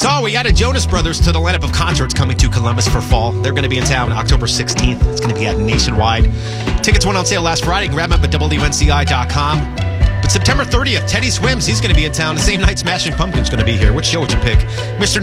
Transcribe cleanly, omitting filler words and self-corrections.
So we added Jonas Brothers to the lineup of concerts coming to Columbus for fall. They're going to be in town October 16th. It's going to be at Nationwide. Tickets went on sale last Friday. Grab them up at WNCI.com. But September 30th, Teddy Swims, he's going to be in town. The same night Smashing Pumpkins going to be here. Which show would you pick? Mr.